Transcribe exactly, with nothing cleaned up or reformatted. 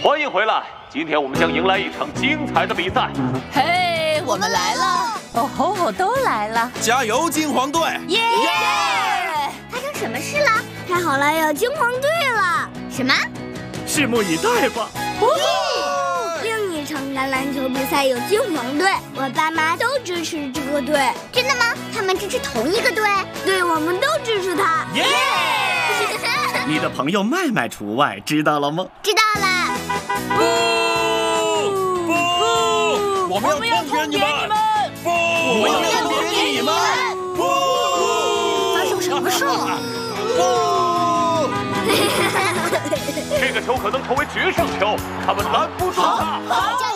欢迎回来！今天我们将迎来一场精彩的比赛。 嘿，我们来了！ 哦吼，都来了！ 加油，金黄队！ 耶！ 发生什么事了？太好了，有金黄队了！什么？ 拭目以待吧。 另一场橄榄球比赛有金黄队，我爸妈都支持这个队。真的吗？他们支持同一个队？对，我们都支持他。 耶！你的朋友麦麦除外，知道了吗？ 知道了。 不不，我们要痛扁你们！不， 我们要痛扁你们！ 不， 发生什么事了？ 不， 这个球可能成为决胜球，他们拦不住他。 好，加油！